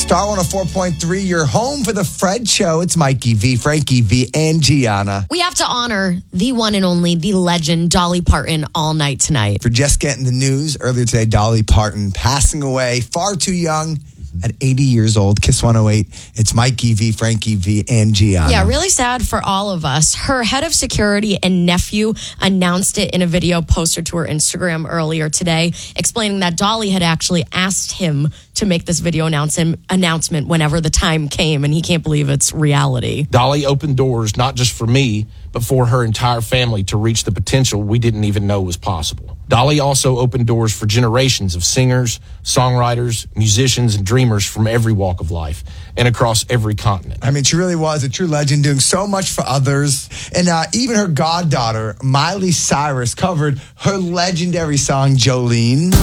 Star 104.3, your home for the Fred Show. It's Mikey V, Frankie V, and Gianna. We have to honor the one and only, the legend, Dolly Parton, all night tonight. For just getting the news earlier today, Dolly Parton passing away far too young at 80 years old. Kiss 108. It's Mikey V, Frankie V, and Gianna. Yeah, really sad for all of us. Her head of security and nephew announced it in a video posted to her Instagram earlier today, explaining that Dolly had actually asked him to make this video announcement whenever the time came, and he can't believe it's reality. Dolly opened doors not just for me, but for her entire family to reach the potential we didn't even know was possible. Dolly also opened doors for generations of singers, songwriters, musicians, and dreamers from every walk of life and across every continent. I mean, she really was a true legend, doing so much for others. And even her goddaughter, Miley Cyrus, covered her legendary song, Jolene.